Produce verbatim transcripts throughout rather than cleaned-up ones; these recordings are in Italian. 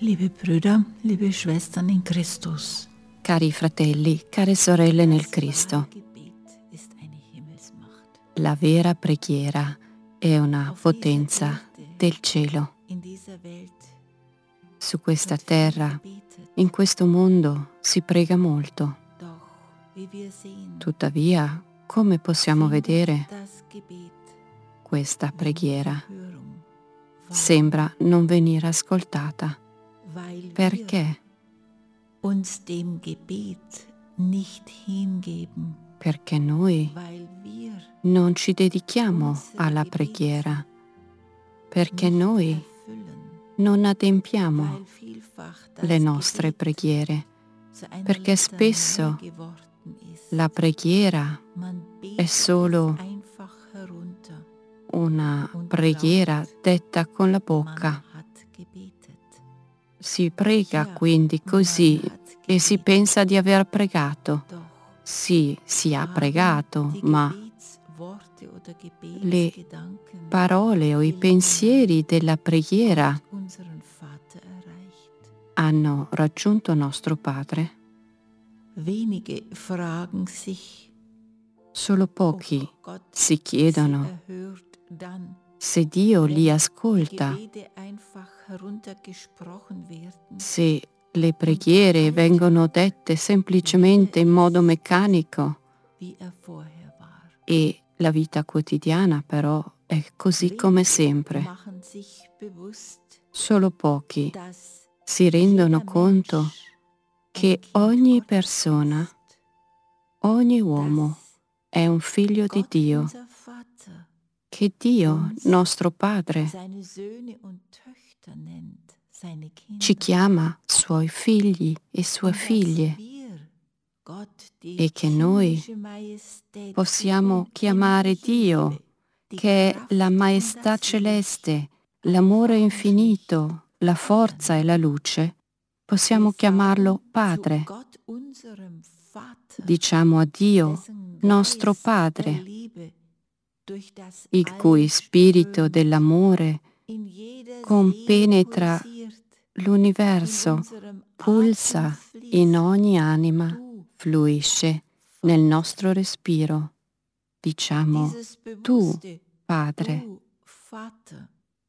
Liebe Brüder, liebe Schwestern in Christus. Cari fratelli, care sorelle nel Cristo, la vera preghiera è una potenza del cielo. Su questa terra, in questo mondo, si prega molto. Tuttavia, come possiamo vedere, questa preghiera sembra non venire ascoltata. Perché? Uns dem Gebet nicht hingeben, Perché noi weil wir non ci dedichiamo alla preghiera, perché noi erfüllen, non adempiamo weil vielfach das le nostre Gebet preghiere, zu einer perché spesso Litanei geworden ist. la preghiera Man è betet solo es einfach herunter. una preghiera detta con la bocca. Man hat gebetet. Si prega Ja, quindi così man hat e si gebetet. pensa di aver pregato. Doch Sì, si ha haben pregato, die ma Gebetsworte oder le Gebetsgedanken parole o i pensieri della preghiera unseren Vater erreicht. hanno raggiunto nostro Padre? Wenige fragen sich, Solo pochi ob Gott si sie chiedono erhört dann, se Dio li wenn die ascolta, Gebete einfach heruntergesprochen werden. se le preghiere vengono dette semplicemente in modo meccanico Wie er vorher war. e la vita quotidiana però è così come sempre. Machen sich bewusst, Solo pochi dass si rendono jeder conto Mensch che ein Kind ogni Gottes persona, ist, ogni uomo è un figlio di Gott, Dio, unser Vater, che Dio, nostro Padre, seine Söhne und Töchter nennt, seine Kinder. ci chiama suoi figli e sue Und dass figlie wir Gott, die e che noi himmlische Majestät, possiamo die chiamare unendliche Dio, Liebe, die che è Kraft la und maestà das celeste, Licht l'amore einfach infinito, la forza e la luce, possiamo Wir chiamarlo sagen Padre. zu Gott, unserem Vater, Diciamo a Dio, dessen nostro Geist der Padre, Liebe durch das il cui All spirito strömt, dell'amore in jeder Seele compenetra pulsiert, in l'universo, unserem pulsa Atem fließt. in ogni anima, Du, fluisce nel nostro respiro. Diciamo, dieses tu, bewusste Padre. Du, Vater,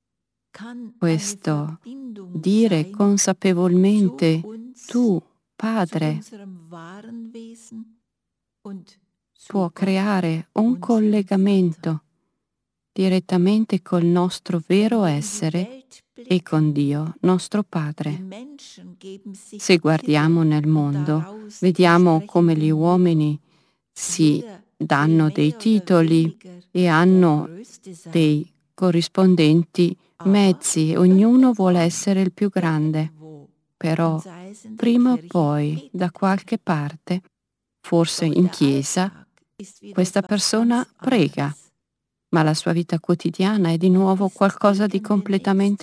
kann Questo eine Verbindung dire sein consapevolmente, zu uns, tu, zu Padre, unserem wahren Wesen und zu può Gott, creare un unserem collegamento Vater. direttamente col nostro vero Wenn wir in die essere Welt e blicken, con Dio, nostro die Padre. Menschen geben sich Se guardiamo Titel nel und mondo, daraus vediamo come gli entsprechenden uomini si Jeder will danno dei mehr oder titoli weniger e der hanno Größte sein. dei corrispondenti Aber mezzi e ognuno vuole irgendwann, essere il più grande. irgendwo, Però und sei es in der prima o Kirche, poi, da betet qualche er. parte, forse Doch in der chiesa, Alltag ist wieder questa etwas persona ganz prega, anderes. ma la sua vita quotidiana è di Er nuovo ist qualcosa di gegen den completamente